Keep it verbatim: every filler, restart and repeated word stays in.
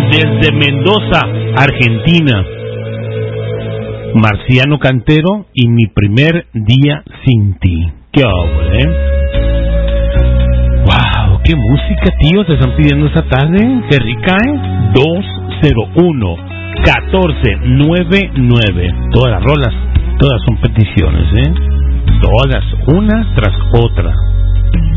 desde Mendoza, Argentina. Marciano Cantero y Mi primer día sin ti. Qué hombre, ¿eh? Wow, qué música, tío, te están pidiendo esta tarde. Qué rica, ¿eh? dos cero uno, uno cuatro nueve nueve. Todas las rolas, todas son peticiones, ¿eh? Todas, una tras otra.